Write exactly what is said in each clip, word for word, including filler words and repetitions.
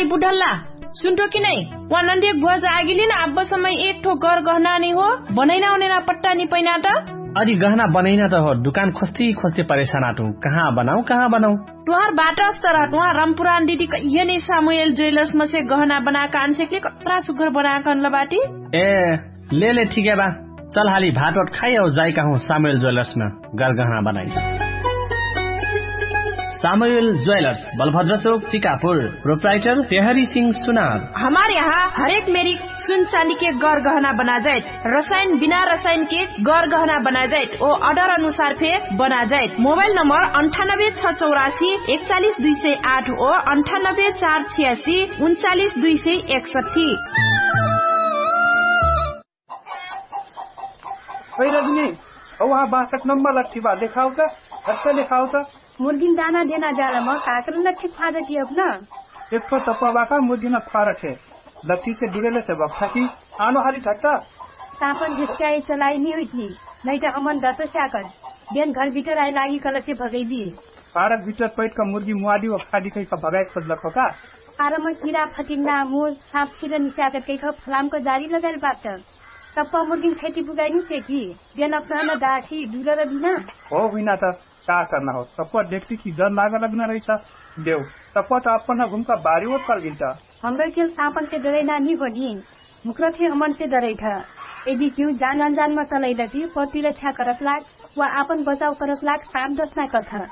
दाई बुढल्ला सुन्टो कि नै वनन्डे गुवाज आगिली न अब समय एक ठो घर गहना नि हो बनैना उनेना पट्टा नि पैना त अरे गहना बनैना त हो दुकान खोस्ती खोस्ती परेशान आटू कहाँ बनाऊ कहाँ बनाऊ तुहार बाटा स्तर तुहार रामपुरान दीदी ये नै सामुएल ज्वेलर्स में से गहना बनाका आंसेकले कत्रा सुगर बनाका लबाटी ए ले ले ठीक है बा चल हाली भात वाट खाई और जाई कहूँ सामुएल ज्वेलर्स में घर गहना बनाई सामुएल ज्वेलर्स बलभद्र चौक चिकापुर प्रोप्राइटर तेहरी सिंह सुनार। हमारे यहाँ हर एक मेरी सुन चांदी के गौर गहना बना जाए रसायन बिना रसायन के गौर गहना बना जाए और ऑर्डर अनुसार फे बना जाए। मोबाइल नंबर अंठानब्बे छह चौरासी इकतालीस दुई सौ आठ और अंठानब्बे चार छियासी उनचालीस दुई सौ इकसठी। वहाँ बासठ नंबर लट्ठी बा दिखाओ तो अच्छा दिखाओ तो मुर्गी दाना देना जा रहा काकर लट्ठी खा देती अब ना एक तो तपवा का मुर्गी न खा रखे लट्ठी से डिगेले से बक्सा की आनो हाली छट्टा सापन घिसकाई चलाई नहीं हुई थी नहीं तो अमन दस क्या दिन घर भीतर आए लागी कल से भगाई दी पारक भीतर पैट का मुर्गी मुआदी और खादी कहीं का भगाई खोज रखो का आराम में कीड़ा फटिंगा मुर सांप छिर निशा कर कहीं का फलाम को जारी लगाए बात तप्पा मुर्गी खेती पुगाई नहीं थे की दिन अपना दाठी दूर बिना हो बिना था क्या करना हो सबको देखती की डर नागा लगना रही था देव सबको तो अपन घूमका बारी वो कर गिलता हमरे के सांपन से डरे ना नहीं बनी मुकरा थे अमन से डरे था यदि क्यों जान अनजान में चलाई रहती पति रक्षा करत लाग व आपन बचाव करत लाग साप दस ना कथा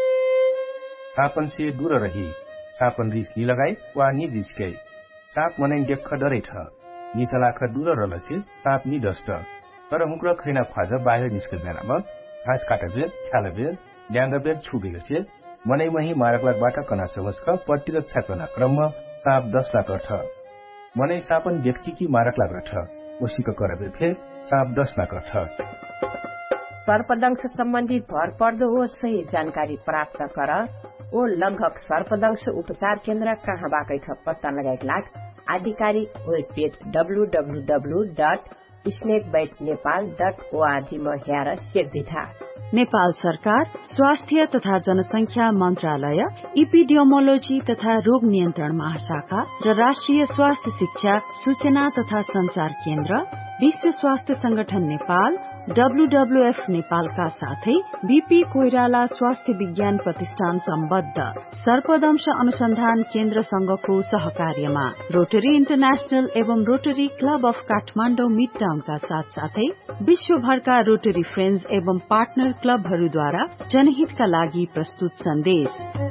सापन से दूर रही सापन रिस नी लगाई वा नी जिसके साप मनाई देख डरे था नी चलाख दूर रहल से साप नी डस्ट तर मुकरा खैना फाज बाहिर निस्कल बेलामा घाँस काटा बेर ख्याल बेर ल्याङ्ग बेर छुबेर से मनै मही मारकलाबाट कना समझका पट्टी रक्षा करना क्रम साप दस लाख अर्थ मनै सापन व्यक्ति की मारकला रथ उसीको करबे फे साप दस लाख अर्थ सर्पदंश सम्बन्धी भर पर्दो हो सही जानकारी प्राप्त कर ओ लगभग सर्पदंश उपचार केन्द्र कहाँ बाकै छ पत्ता लगाएका लाग आधिकारिक web page W W W dot snake bite Nepal dot ORG में हेर सेक्दिथा। नेपाल सरकार स्वास्थ्य तथा जनसंख्या मन्त्रालय इपिडियोमोलोजी तथा रोग नियन्त्रण महाशाखा र राष्ट्रिय स्वास्थ्य शिक्षा सूचना तथा संचार केन्द्र विश्व स्वास्थ्य संगठन नेपाल डब्लूडब्लूएफ नेपालका साथै बीपी कोइराला स्वास्थ्य विज्ञान प्रतिष्ठान सम्बद्ध सर्पदंश अनुसन्धान केन्द्र संघको सहकार्यमा रोटरी इन्टरनेशनल एवं rotary club of Kathmandu mid टाउनका साथ साथै विश्वभरका रोटरी फ्रेन्ड्स एवं पार्टनर क्लबहरूद्वारा जनहितका लागि प्रस्तुत सन्देश।